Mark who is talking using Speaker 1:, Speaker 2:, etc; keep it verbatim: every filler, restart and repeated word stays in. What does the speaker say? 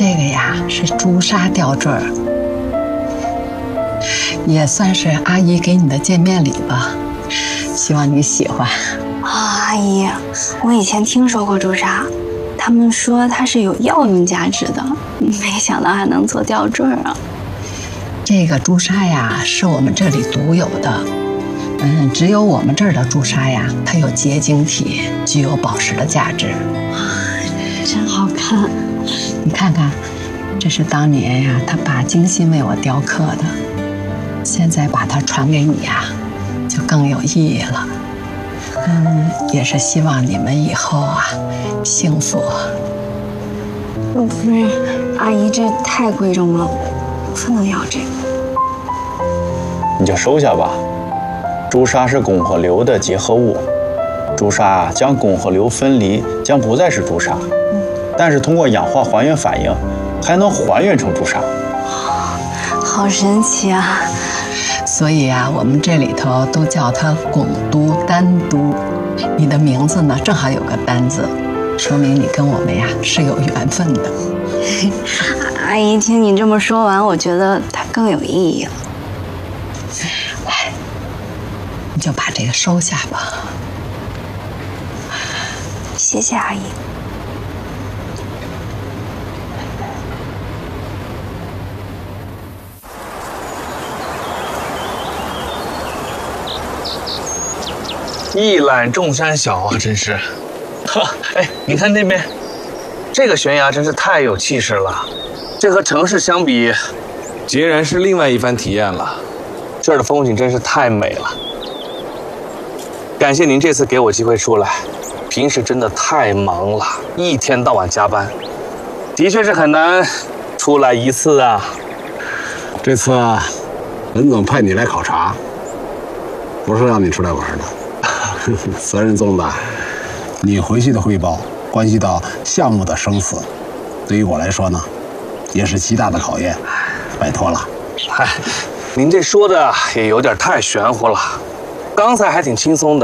Speaker 1: 这个呀是朱砂吊坠儿，也算是阿姨给你的见面礼吧，希望你喜欢。
Speaker 2: 啊，阿姨，我以前听说过朱砂，他们说它是有药用价值的，没想到还能做吊坠啊。
Speaker 1: 这个朱砂呀是我们这里独有的，嗯，只有我们这儿的朱砂呀，它有结晶体，具有宝石的价值。
Speaker 2: 真好看，
Speaker 1: 你看看，这是当年呀他爸精心为我雕刻的，现在把它传给你呀，就更有意义了。嗯，也是希望你们以后啊幸福。
Speaker 2: 不是，阿姨这太贵重了，不能要这个。
Speaker 3: 你就收下吧。朱砂是汞和硫的结合物，朱砂将汞和硫分离，将不再是朱砂。但是通过氧化还原反应，还能还原成朱砂。
Speaker 2: 好神奇啊！
Speaker 1: 所以啊，我们这里头都叫它汞都丹都。你的名字呢，正好有个丹字，说明你跟我们呀是有缘分的。
Speaker 2: 阿姨，听你这么说完，我觉得它更有意义了。
Speaker 1: 来，你就把这个收下吧。
Speaker 2: 谢谢阿姨。
Speaker 4: 一览众山小啊，真是。呵，哎，你看那边，这个悬崖真是太有气势了。这和城市相比，截然是另外一番体验了。这儿的风景真是太美了。感谢您这次给我机会出来，平时真的太忙了，一天到晚加班，的确是很难出来一次啊。
Speaker 5: 这次啊，文总派你来考察，不是让你出来玩的。责任重大，你回去的汇报关系到项目的生死，对于我来说呢，也是极大的考验。拜托了。
Speaker 4: 嗨，您这说的也有点太玄乎了。刚才还挺轻松的。